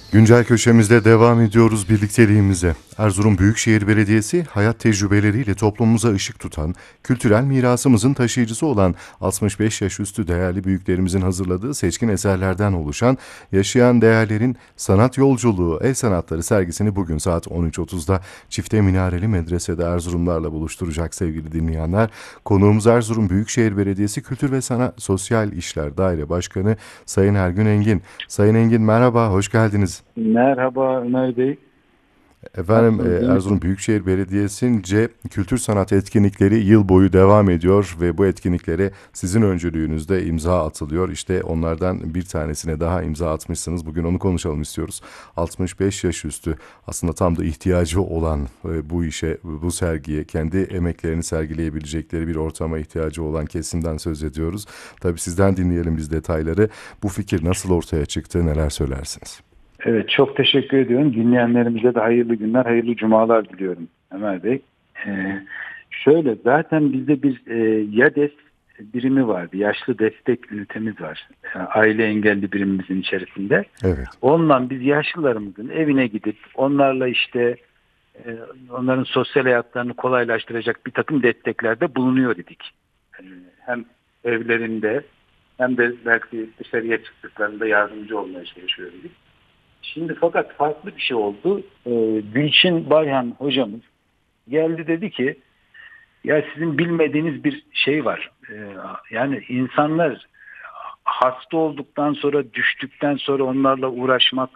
Güncel köşemizde devam ediyoruz birlikteliğimize. Erzurum Büyükşehir Belediyesi hayat tecrübeleriyle toplumumuza ışık tutan, kültürel mirasımızın taşıyıcısı olan 65 yaş üstü değerli büyüklerimizin hazırladığı seçkin eserlerden oluşan Yaşayan Değerlerin Sanat Yolculuğu El Sanatları sergisini bugün saat 13.30'da Çifte Minareli Medrese'de Erzurumlarla buluşturacak sevgili dinleyenler. Konuğumuz Erzurum Büyükşehir Belediyesi Kültür ve Sosyal İşler Daire Başkanı Sayın Ergün Engin. Sayın Engin merhaba, hoş geldiniz. Merhaba Ömer Bey. Efendim Nasılsınız, iyi Erzurum misiniz? Büyükşehir Belediyesi'nce kültür sanat etkinlikleri yıl boyu devam ediyor ve bu etkinliklere sizin öncülüğünüzde imza atılıyor. İşte onlardan bir tanesine daha imza atmışsınız. Bugün onu konuşalım istiyoruz. 65 yaş üstü aslında tam da ihtiyacı olan bu işe, bu sergiye, kendi emeklerini sergileyebilecekleri bir ortama ihtiyacı olan kesimden söz ediyoruz. Tabii sizden dinleyelim biz detayları. Bu fikir nasıl ortaya çıktı, neler söylersiniz? Evet, çok teşekkür ediyorum. Dinleyenlerimize de hayırlı günler, hayırlı cumalar diliyorum Ömer Bey. Şöyle, zaten bizde bir YADES birimi vardı. Yaşlı destek ünitemiz var. Aile engelli birimimizin içerisinde. Evet. Onunla biz yaşlılarımızın evine gidip onlarla işte onların sosyal hayatlarını kolaylaştıracak bir takım desteklerde bulunuyor idik. Hem evlerinde hem de belki dışarıya çıktıklarında yardımcı olmaya çalışıyor idik. Şimdi fakat farklı bir şey oldu. Gülçin Bayhan hocamız geldi, dedi ki ya sizin bilmediğiniz bir şey var. Yani insanlar hasta olduktan sonra, düştükten sonra onlarla uğraşmak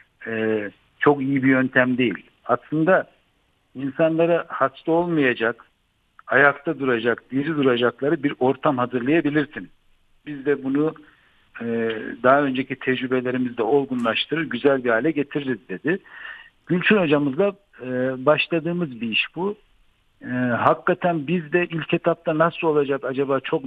çok iyi bir yöntem değil. Aslında insanlara hasta olmayacak, ayakta duracak, diri duracakları bir ortam hazırlayabilirsin. Biz de bunu daha önceki tecrübelerimizde olgunlaştırır, güzel bir hale getiririz dedi. Gülçin hocamızla başladığımız bir iş bu. Hakikaten biz de ilk etapta nasıl olacak acaba, çok